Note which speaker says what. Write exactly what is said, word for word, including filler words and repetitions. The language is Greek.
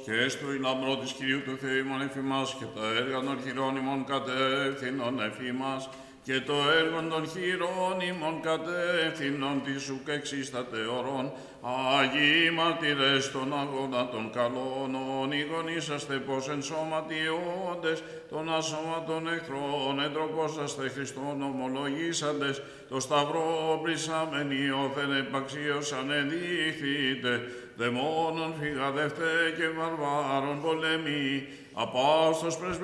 Speaker 1: και στο λαμπρό της Κυρίου του Θεού ημών εφημάς, και το έργο των χειρών ημών κατεύθυνον εφημάς, και το έργο των χειρών ημών κατεύθυνον της σου και εξίσταται ορών, Αγίοι μαρτυρές των αγώνα των καλών, ονειγονίσαστε πως εν σώματι όντες, των ασώματων εχθρών, εντροπόσαστε Χριστόν ομολογήσαντες, το σταυρό πλησάμενοι όφεν επαξίωσαν ενδείχθητε, δαιμόνων φυγαδευτέ και βαρβάρων πολέμοι, απάστος πρεσβευτέ,